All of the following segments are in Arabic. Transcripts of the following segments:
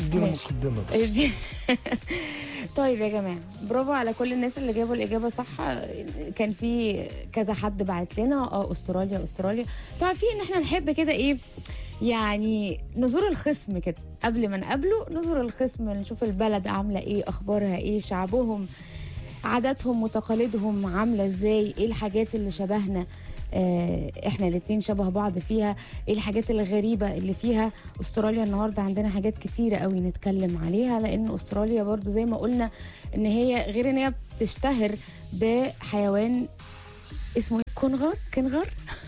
ادينا مقدمه بس. طيب يا جماعه، برافو على كل الناس اللي جابوا الاجابه صح. كان في كذا حد بعت لنا استراليا. انتوا عارفين ان احنا نحب كده ايه، يعني نزور الخصم كده قبل ما نقابله، نزور الخصم نشوف البلد عامله ايه، اخبارها ايه، شعبهم، عاداتهم وتقاليدهم عامله ازاي، ايه الحاجات اللي شبهنا، احنا الاتنين شبه بعض فيها، ايه الحاجات الغريبه اللي فيها. استراليا النهارده عندنا حاجات كتيره قوي نتكلم عليها، لان استراليا برضو زي ما قلنا ان هي غير ان هي بتشتهر بحيوان اسمه ايه، كنغر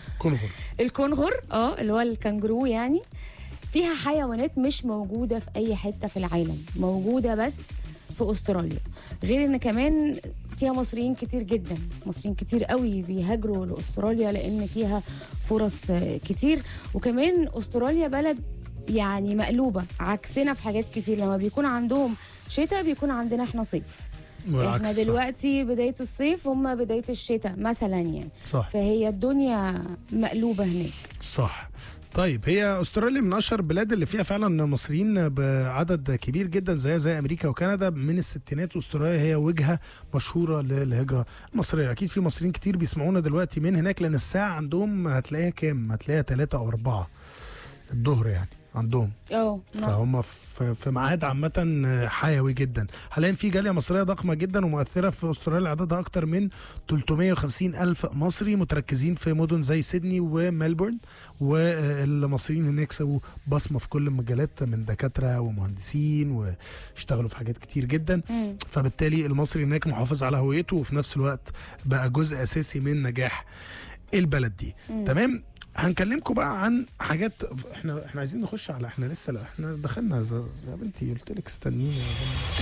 الكنغر اللي هو الكنجرو. يعني فيها حيوانات مش موجوده في اي حته في العالم، موجوده بس في استراليا. غير ان كمان فيها مصريين كتير جدا، مصريين كتير قوي بيهاجروا لاستراليا لان فيها فرص كتير. وكمان استراليا بلد يعني مقلوبه عكسنا في حاجات كتير، لما بيكون عندهم شتاء بيكون عندنا احنا صيف. احنا دلوقتي بدايه الصيف، هم بدايه الشتاء مثلا يعني. صح. فهي الدنيا مقلوبه هناك. صح. طيب هي استراليا من اشهر البلاد اللي فيها فعلا مصريين بعدد كبير جدا، زي امريكا وكندا. من الستينات واستراليا هي وجهه مشهوره للهجره المصريه. اكيد في مصريين كتير بيسمعونا دلوقتي من هناك، لان الساعه عندهم هتلاقيها كام؟ هتلاقيها 3 أو 4 الظهر يعني عندهم. فهم في ميعاد عامه حيوي جدا. حاليا في جاليه مصريه ضخمه جدا ومؤثره في استراليا، عددها اكتر من 350 الف مصري متركزين في مدن زي سيدني وملبورن. والمصريين هناك سووا بصمه في كل المجالات، من دكاتره ومهندسين، واشتغلوا في حاجات كتير جدا. فبالتالي المصري هناك محافظ على هويته، وفي نفس الوقت بقى جزء اساسي من نجاح البلد دي. تمام. هنكلمكم بقى عن حاجات. احنا عايزين نخش على، احنا لسه، لا احنا دخلنا يا بنتي، قلت لك استنيني يا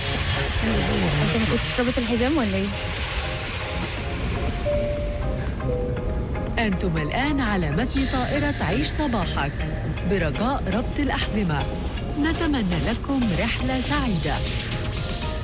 انت ما كنتش رابط الحزام ولا ايه؟ انتم الان على متن طائرة عيش صباحك، برجاء ربط الأحزمة. نتمنى لكم رحلة سعيدة.